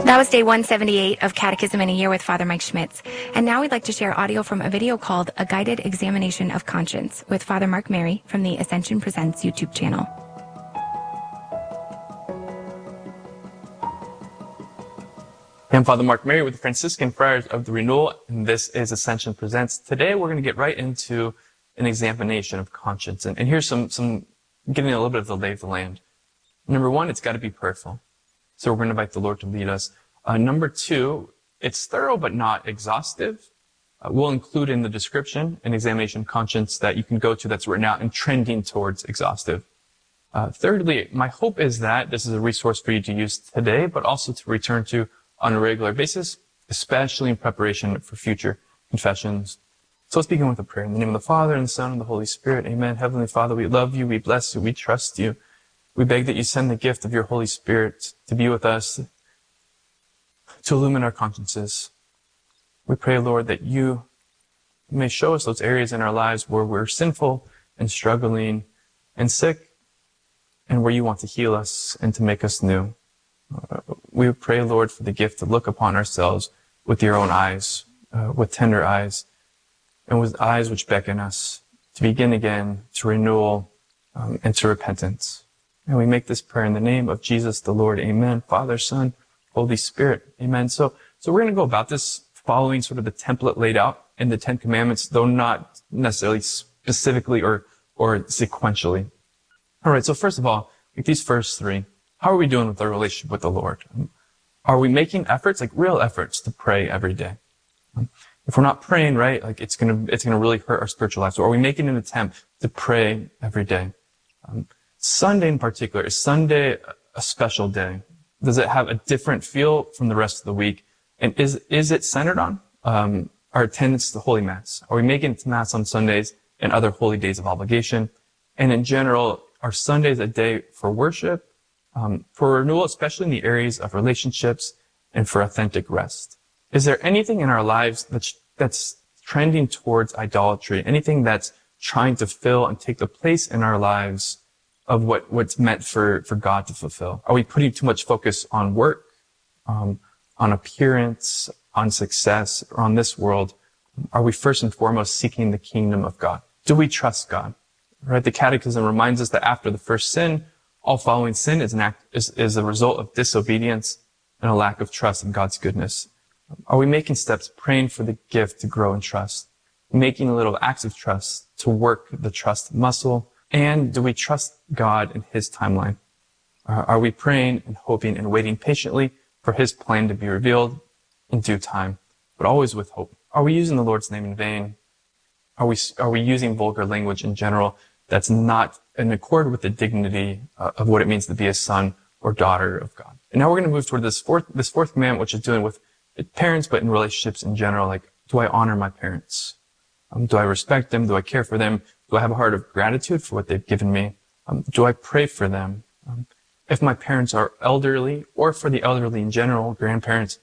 That was day 178 of Catechism in a Year with Father Mike Schmitz. And now we'd like to share audio from a video called A Guided Examination of Conscience with Father Mark Mary from the Ascension Presents YouTube channel. I'm Father Mark Mary with the Franciscan Friars of the Renewal, and this is Ascension Presents. Today we're going to get right into an examination of conscience. And here's some getting a little bit of the lay of the land. Number one, it's got to be prayerful. So we're going to invite the Lord to lead us. Number two, it's thorough but not exhaustive. We'll include in the description an examination of conscience that you can go to that's written out and trending towards exhaustive. Thirdly, my hope is that this is a resource for you to use today, but also to return to on a regular basis, especially in preparation for future confessions. So let's begin with a prayer. In the name of the Father, and the Son, and the Holy Spirit. Amen. Heavenly Father, we love you, we bless you, we trust you. We beg that you send the gift of your Holy Spirit to be with us, to illumine our consciences. We pray, Lord, that you may show us those areas in our lives where we're sinful and struggling and sick, and where you want to heal us and to make us new. We pray, Lord, for the gift to look upon ourselves with your own eyes, with tender eyes, and with eyes which beckon us to begin again, to renewal, and to repentance. And we make this prayer in the name of Jesus the Lord. Amen. Father, Son, Holy Spirit. Amen. So we're going to go about this following sort of the template laid out in the Ten Commandments, though not necessarily specifically or sequentially. All right. So first of all, like these first three, how are we doing with our relationship with the Lord? Are we making efforts, like real efforts, to pray every day? If we're not praying, right, like it's gonna really hurt our spiritual life. So are we making an attempt to pray every day? Sunday in particular, is Sunday a special day? Does it have a different feel from the rest of the week? And is it centered on our attendance to Holy Mass? Are we making it to Mass on Sundays and other holy days of obligation? And in general, are Sundays a day for worship, for renewal, especially in the areas of relationships and for authentic rest? Is there anything in our lives that's trending towards idolatry? Anything that's trying to fill and take the place in our lives of what's meant for God to fulfill? Are we putting too much focus on work, on appearance, on success, or on this world? Are we first and foremost seeking the kingdom of God? Do we trust God? Right? The Catechism reminds us that after the first sin, all following sin is a result of disobedience and a lack of trust in God's goodness. Are we making steps praying for the gift to grow in trust? Making little acts of trust to work the trust muscle? And do we trust God in His timeline? Are we praying and hoping and waiting patiently for His plan to be revealed in due time, but always with hope? Are we using the Lord's name in vain? Are we using vulgar language in general that's not in accord with the dignity of what it means to be a son or daughter of God? And now we're going to move toward this fourth commandment, which is dealing with parents, but in relationships in general. Like, do I honor my parents? Do I respect them? Do I care for them? Do I have a heart of gratitude for what they've given me? Do I pray for them? If my parents are elderly, or for the elderly in general, grandparents,